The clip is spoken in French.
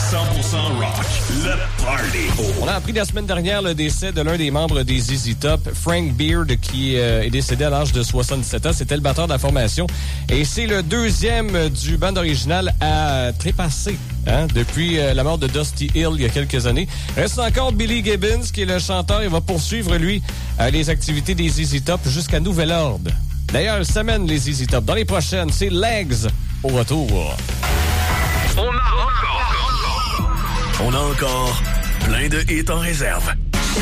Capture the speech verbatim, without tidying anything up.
cent pour cent rock, le party. On a appris la semaine dernière le décès de l'un des membres des Z Z Top, Frank Beard, qui euh, est décédé à l'âge de soixante-dix-sept ans. C'était le batteur de la formation. Et c'est le deuxième du band original à trépasser hein, depuis euh, la mort de Dusty Hill il y a quelques années. Reste encore Billy Gibbons, qui est le chanteur. Il va poursuivre, lui, euh, les activités des Z Z Top jusqu'à nouvel ordre. D'ailleurs, ça mène les Z Z Top. Dans les prochaines, c'est Legs au retour. On a encore, on a encore plein de hits en réserve.